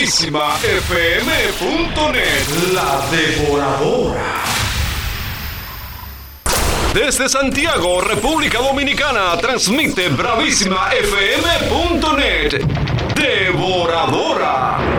BravísimaFM.net, la devoradora. Desde Santiago, República Dominicana, transmite BravísimaFM.net, Devoradora.